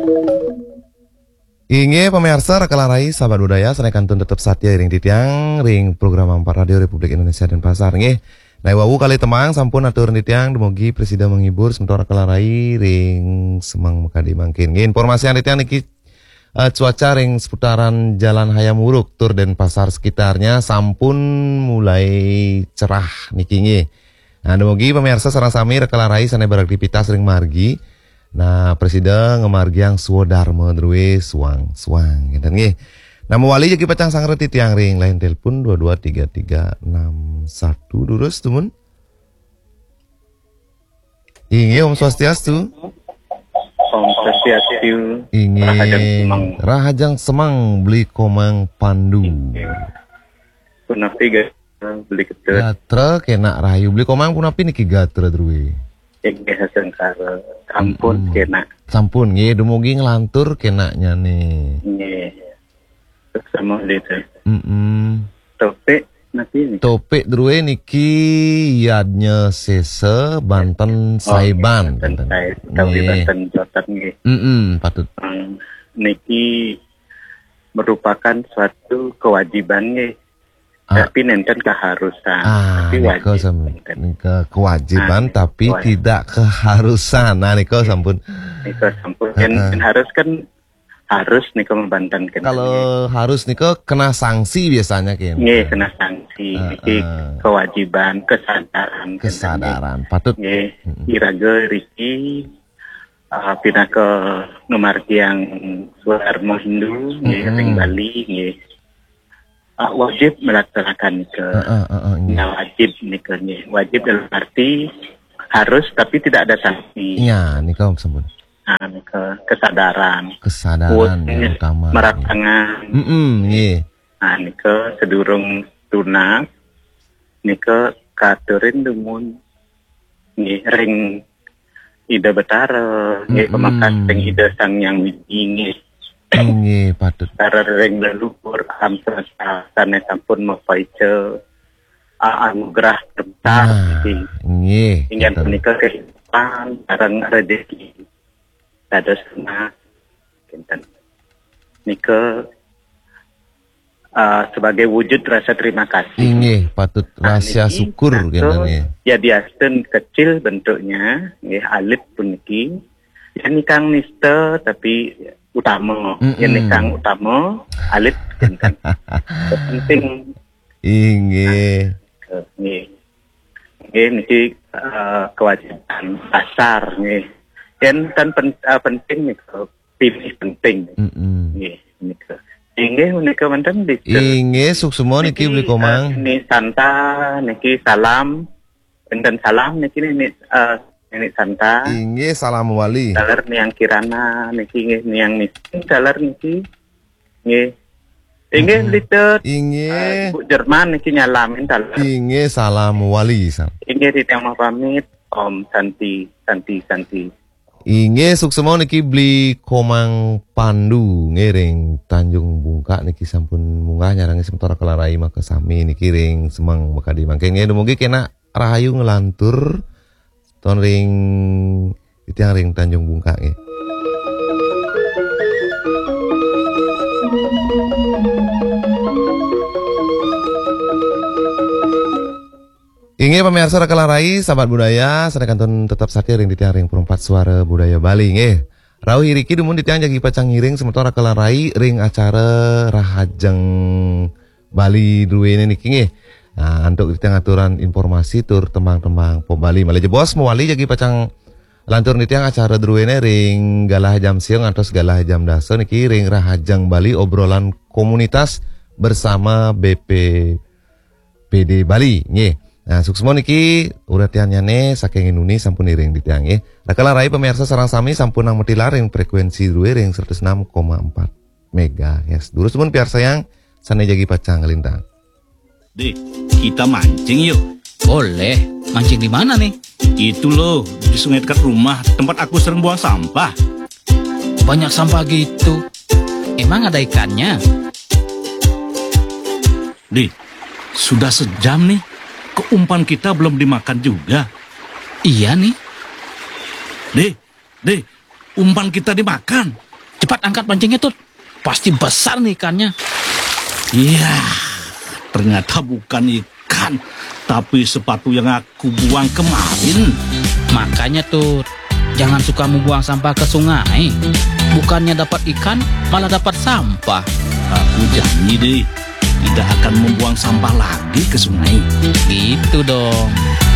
Inge pemirsa rekalarai sahabat budaya senekan tun tetap satya ring titiang ring program 4 Radio Republik Indonesia dan Pasar nge. Nah wawu kali temang sampun atur titiang demogi presiden menghibur sementara rekalarai ring semang mekadi mangkin. Nge informasi titiang niki cuaca ring seputaran Jalan Hayam Wuruk Tur dan pasar sekitarnya sampun mulai cerah niki nge. Nah demogi pemirsa sareng sami rekalarai sane beraktivitas ring margi. Nah presiden ngemargiang suwodarma drue suang gitu nggih. Nah mewali jadi pacang sangreti tiang ring lain telepon 223361 durus tumun. Inge Om Swastiastu. Om Swastiastu. Inge Rahajang Semang beli komang pandu. Punapi beli keter. Gatra kena rahayu beli komang punapi niki gatra drue. Inge Hasengkara sampun kena. Sampun nggih dumugi nglantur kenanya nih. Nggih. Sama itu. Topik nanti nih. Topik drue niki yadnya sese Banten Saiban. Banten Saiban. Tapi Banten Jotan nggih. Patut. Niki merupakan suatu kewajiban nggih. Tapi nenten keharusan. Tapi wajib. Kewajiban tapi tidak keharusan. Nah niko sampun. Niko sampun. Yang harus kan harus niko membantankan. Kalau harus niko kena sanksi biasanya kan. Iya kena sanksi. Kewajiban, kesadaran. Kesadaran. Patut. Iya. Iraga Riki pindah ke Numarti yang Suharmo Hindu. Iya ring Bali. Iya. Wajib melaksanakan wajib nikahnya. Wajib dalam arti harus tapi tidak ada sanksi. Iya, nikah sempun. Kesadaran yang utama. Merap tangan. Iya. Nikah sedurung tunas. Nikah katurin demun. Ring ida betara. Pemakas ring ida sang yang ingin. Nggih patut. Cara ring leluhur alam semesta sana sampun mempaice anugerah terbesar nggih. Ingin menikah kehidupan bareng rezeki. Ada sunat kinten. Nikah sebagai wujud rasa terima kasih. Nggih patut rahasia syukur kinten nggih. Ya diasten kecil bentuknya nggih alit pun niki. Ya nikang nista tapi utama, yang kang utama, alit kan penting. Inge. Niki kewajiban dasar nih. Dan kan penting nih, pilih penting. Inge niki mantan di. Inge suksemo niki beli komang. Ini santa, niki salam, dan salam niki ini santa. Inge salam wali. Dalar yang kirana niki yang miskin dalar niki. Nggih. Inge liter. Inge Bu Jerman niki nyalamin dalar. Inge salam wali. Inge ditema pamit Om Santi. Inge suksemo niki beli komang pandu ngiring Tanjung Bungka niki sampun munggah nyarangi sementara kelarai maka sami niki ring semang makadi mangke nge dumugi kena rahayu ngelantur ton ring itiang ring Tanjung Bungka nge. Inge pemirsa rekalarai sahabat budaya sedekan ton tetap satya ring ditiang ring perempat suara budaya Bali nge. Rau hiriki dumun ditiang jagi pacang ngiring sementara rekalarai ring acara Rahajang Bali duwe niki nge. Nah, untuk kita ngaturan informasi tur tembang-tembang po Bali malah bos mewali jadi pacang lantur nitiang acara druene ring galah jam siang atau galah jam daso niki ring Rahajang Bali obrolan komunitas bersama BPPD Bali nggih. Nah, suksmo niki uratiannya ne saking inuni sampun ring ditiang nggih. Rekalarai pemirsa sareng sami sampun nang metilar ring frekuensi druwe ring 106,4 MHz. Durus pun piar sayang sane jagi pacang lintang. Deh, kita mancing yuk. Boleh. Mancing di mana nih? Itu loh, di sungai dekat rumah, tempat aku sering buang sampah. Banyak sampah gitu. Emang ada ikannya? Deh, sudah sejam nih. Keumpan kita belum dimakan juga. Iya nih. Deh, umpan kita dimakan. Cepat angkat pancingnya, Tut. Pasti besar nih ikannya. Iya, ternyata bukan ikan, tapi sepatu yang aku buang kemarin. Makanya, Tut, jangan suka membuang sampah ke sungai. Bukannya dapat ikan, malah dapat sampah. Aku janji deh, tidak akan membuang sampah lagi ke sungai. Gitu dong.